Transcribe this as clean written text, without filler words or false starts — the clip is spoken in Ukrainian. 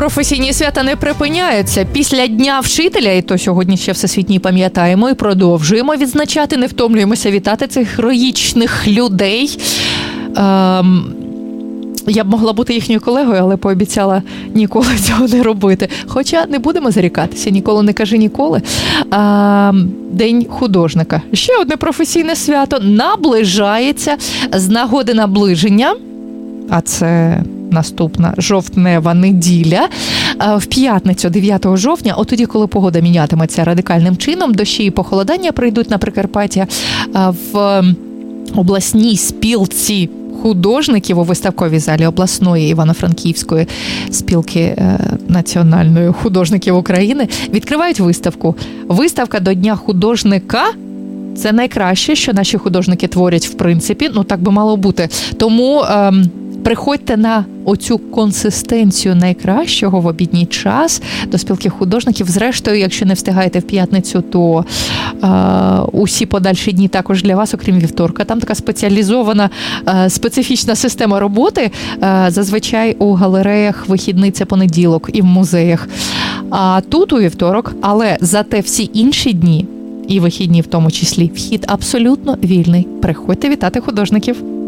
Професійні свята не припиняються. Після Дня вчителя, і то сьогодні ще всесвітній пам'ятаємо, і продовжуємо відзначати, не втомлюємося вітати цих героїчних людей. Я б могла бути їхньою колегою, але пообіцяла ніколи цього не робити. Хоча не будемо зарікатися, ніколи не кажи ніколи. День художника. Ще одне професійне свято наближається з нагоди наближення, а це наступна жовтнева неділя, в п'ятницю 9 жовтня, от тоді, коли погода мінятиметься радикальним чином, дощі і похолодання прийдуть на Прикарпаття, в обласній спілці художників у виставковій залі обласної Івано-Франківської спілки національної художників України відкривають виставку. Виставка до Дня художника – це найкраще, що наші художники творять в принципі, ну так би мало бути. Тому приходьте на оцю консистенцію найкращого в обідній час до спілки художників. Зрештою, якщо не встигаєте в п'ятницю, то усі подальші дні також для вас, окрім вівторка. Там така спеціалізована, специфічна система роботи. Зазвичай у галереях вихідний – це понеділок і в музеях. А тут у вівторок, але зате всі інші дні, і вихідні в тому числі, вхід абсолютно вільний. Приходьте вітати художників.